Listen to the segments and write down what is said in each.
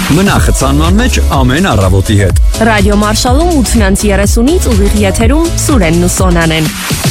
Մնա խցանման մեջ ամեն առավոտի հետ։ Ռադիո Մարշալում 8:30-ից ուղիղ եթերում Սուրենն ու Սոնան են։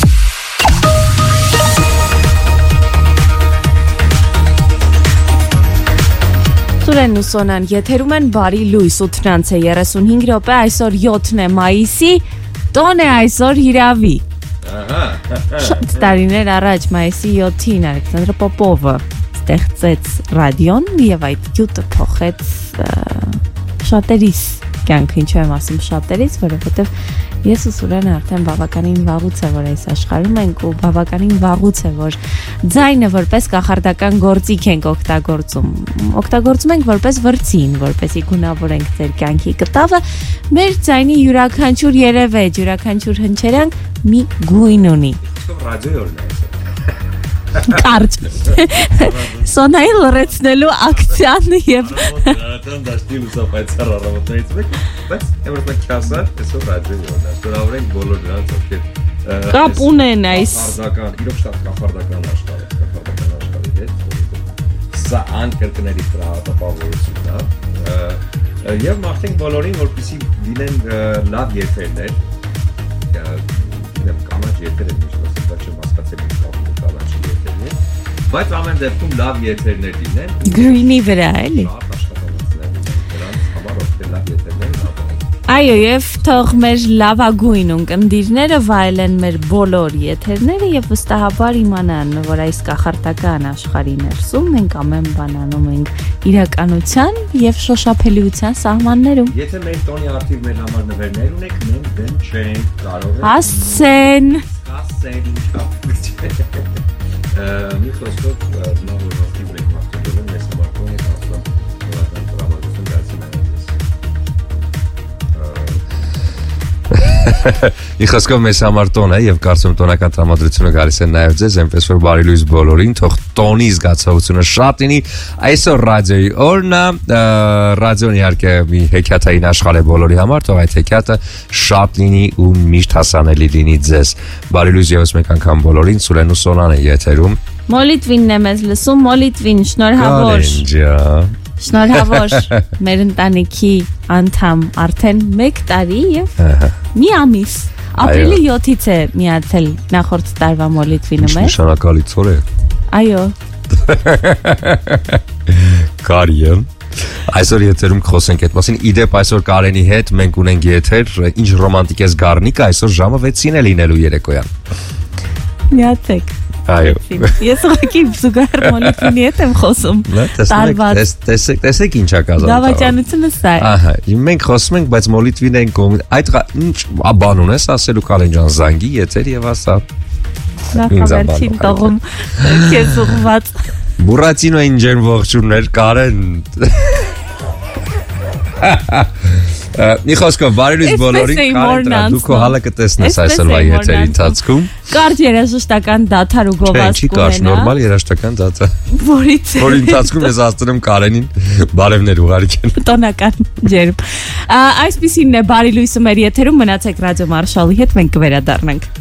Սուրենն ու Սոնան եթերում են բարի լույս 8:35 րոպե այսօր 7 մայիսի տոն է այսօր հիրավի շատ տարիներ առաջ մայիսի 7-ին Ալեքսանդր Պոպովը ստեղծեց ռադիոն եւ այդ գյուտը փոխեց շատերիս կյանքը ինչու եմ ասում շատերիս որովհետեւ ես ու Սուրենը արդեն բավականին վաղուց է որ այս աշխարհում ենք ու բավականին վաղուց է որ ձայնը որպես կախարդական գործիք ենք օգտագործում ենք որպես վրձին, որպեսի գունավորենք ձեր կյանքի կտավը, մեր ձայնի յուրաքանչյուր երևեջ, յուրաքանչյուր հնչերանգ մի գույն ունի։ Ռադիոյի օրն է։ Կարճ։ Սոնայի լրացնելու ակցիան եւ դաշտի լուսապայծառ առավոտներից մեկ, բայց եւս քասա, այսօր ռադիոյի օրն է։ Ստորագրենք բոլոր նրանց, ովքեր կապ ունեն այս իրոք շատ կախարդական աշխարհի հետ։ Սա անկրկնելի տպավորությունն է։ Եվ մաղթենք բոլորին, որպեսզի լինեն լավ եթերներ, կանաչ եթեր են միշտ ասել, բայց չեմ հասկացել բայց ամեն դեպքում լավ եթերներ լինեն գրինի վրա էլի այո եւ թող մեր լավագույն ունկնդիրները վայելեն մեր բոլոր եթերները եւ վստահաբար իմանան որ այս կախարդական աշխարհի ներսում մենք ամեն բան անում ենք իրականության եւ շոշափելիության սահմաններում եթե մեր տոնի ակտիվ մեր համար նվերներ ունենք մենք դեմ չենք կարող հասցեն մի խոսքով նավորվաստի բրեք մաղթողում մեզ համարքոն է ասում նորական տրամադրություն դարձին Մի խոսքով մեզ համար տոն է եւ կարծում տոնական տրամադրությունը գալիս է նաեւ ձեզ այնպես որ բարի լույս բոլորին թող տոնի զգացողությունը շատ լինի այսօր ռադիոյի օրն է ռադիոն իհարկե մի հեքիաթային աշխարհ է բոլորի համար թող այդ հեքիաթը շատ լինի ու միշտ հասանելի լինի ձեզ բարի լույս եւս մեկ անգամ բոլորին Սուրեն ու Սոնան է եթերում Մոլիտվինն է մեզ լսում մոլիտվին շնորհավոր Շնորհավոր մեր ընտանիքի անդամ արդեն 1 տարի եւ մի ամիս ապրիլի 7-ից է միացել նախորդ տարվա մոլիտվինը մեր նշանակալի ծոր է այո Կարիեմ Այսօր եթերում խոսենք այդ մասին իդեպ այսօր Կարենի հետ մենք ունենք եթեր ինչ ռոմանտիկ է զգարնիկը այսօր ժամը 6-ին է լինելու երեկոյան Միացեք Այո Ես ուղղակի զուգահեռ մոլիտվինի հետ եմ խոսում Տեսեք ինչա կազան Դավաճանությունը սա է Ահա մենք խոսում ենք բայց մոլիտվին ենք այդ ինչ բան ունես ասելու Կարեն ջան զանգի եթեր եւ ասա Նախավերջին տողում քեզ ուղված Բուրատինո ինջեն ողջուններ Կարեն Մի խոսքով բարի լույս բոլորին Կարեն դու քո հալը կտեսնես այսօրվա եթերի ընթացքում Կարճ երաժշտական դաթար ու գովազդ Չի կարճ նորմալ երաժշտական դաթար Որից Որի ընթացքում ես ասում Կարենին բարևներ ուղարկեն Տոնական ջերմ Այսպիսին է բարի լույսը մեր եթերում մնացեք ռադիո Մարշալի հետ մենք կվերադառնանք